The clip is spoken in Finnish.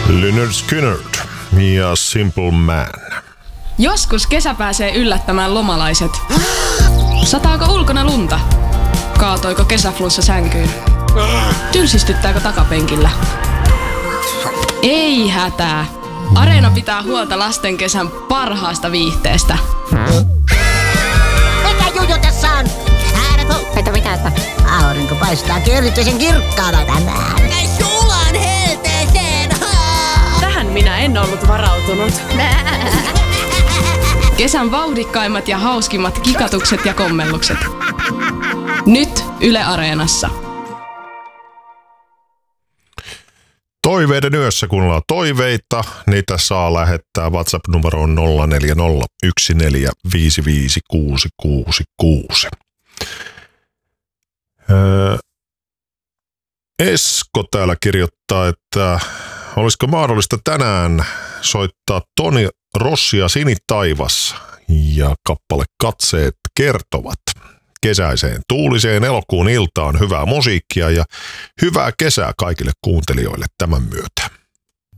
Lynyrd Skynyrd ja Simple Man. Joskus kesä pääsee yllättämään lomalaiset. Sataako ulkona lunta? Kaatoiko kesäflunssa sänkyyn? Tylsistyttääkö takapenkillä? Ei hätää. Areena pitää huolta lasten kesän parhaasta viihteestä. Mikä juju tässä on? Että mitä? Aurinko paistaa erityisen kirkkaana tänään. Sulan helteeseen! Tähän minä en ollut varautunut. Kesän vauhdikkaimmat ja hauskimmat kikatukset ja kommellukset. Nyt Yle Areenassa. Toiveiden yössä, kun ollaan toiveita, niitä saa lähettää WhatsApp-numeroon 0401455666. Esko täällä kirjoittaa, että olisiko mahdollista tänään soittaa Toni Rossia Sinitaivas ja kappale Katseet kertovat. Kesäiseen tuuliseen elokuun iltaan hyvää musiikkia ja hyvää kesää kaikille kuuntelijoille tämän myötä.